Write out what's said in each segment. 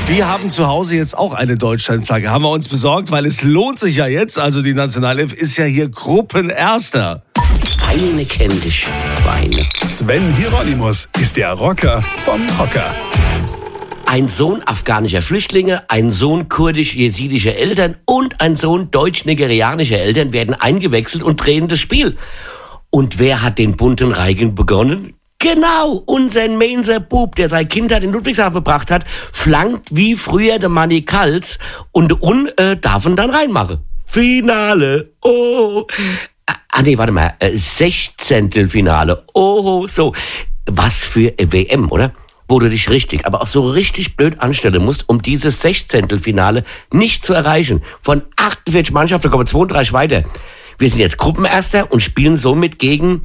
Wir haben zu Hause jetzt auch eine Deutschlandflagge. Haben wir uns besorgt, weil es lohnt sich ja jetzt. Also die Nationalelf ist ja hier Gruppenerster. Weine kenn dich, Weine. Sven Hieronymus ist der Rocker vom Hocker. Ein Sohn afghanischer Flüchtlinge, ein Sohn kurdisch-jesidischer Eltern und ein Sohn deutsch-nigerianischer Eltern werden eingewechselt und drehen das Spiel. Und wer hat den bunten Reigen begonnen? Genau, unser Mainzer Bub, der seine Kindheit in Ludwigshafen verbracht hat, flankt wie früher der Manni Kals und darf ihn dann reinmachen. Finale, oh. Warte mal, 16. Finale, oh, so. Was für WM, oder? Wo du dich richtig, aber auch so richtig blöd anstellen musst, um dieses 16. Finale nicht zu erreichen. Von 48 Mannschaften kommen 32 weiter. Wir sind jetzt Gruppenerster und spielen somit gegen,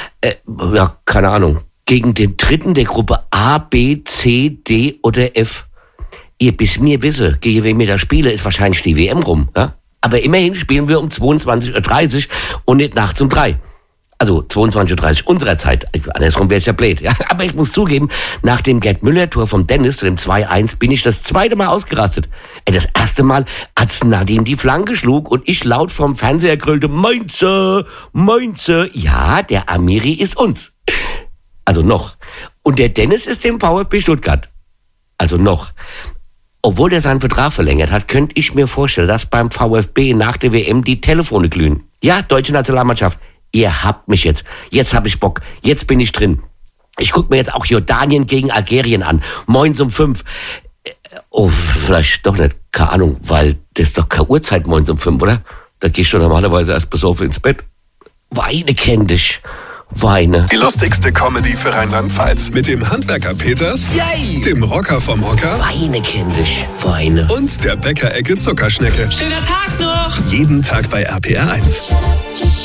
keine Ahnung, gegen den dritten der Gruppe A, B, C, D oder F. Ihr bis mir wisse, gegen wen wir da spiele, ist wahrscheinlich die WM rum. Ja? Aber immerhin spielen wir um 22.30 Uhr und nicht nachts um 3. Also 22.30 Uhr unserer Zeit. Andersrum wäre es ja blöd. Ja? Aber ich muss zugeben, nach dem Gerd-Müller-Tor vom Dennis zu dem 2-1 bin ich das zweite Mal ausgerastet. Das erste Mal, als Nadim die Flanke schlug und ich laut vom Fernseher grüllte, Mainzer, Mainzer. Ja, der Amiri ist uns. Also noch. Und der Dennis ist dem VfB Stuttgart. Also noch. Obwohl der seinen Vertrag verlängert hat, könnte ich mir vorstellen, dass beim VfB nach der WM die Telefone glühen. Ja, deutsche Nationalmannschaft. Ihr habt mich jetzt. Jetzt hab ich Bock. Jetzt bin ich drin. Ich guck mir jetzt auch Jordanien gegen Algerien an. Moins um 5. Oh, vielleicht doch nicht. Keine Ahnung, weil das ist doch keine Uhrzeit moins um 5, oder? Da geh ich schon normalerweise erst besoffen ins Bett. Weine kenn dich. Weine. Die lustigste Comedy für Rheinland-Pfalz. Mit dem Handwerker Peters, Yay! Dem Rocker vom Hocker Weine kenn dich. Weine. und der Bäckerecke Zuckerschnecke. Schöner Tag noch! Jeden Tag bei RPR 1.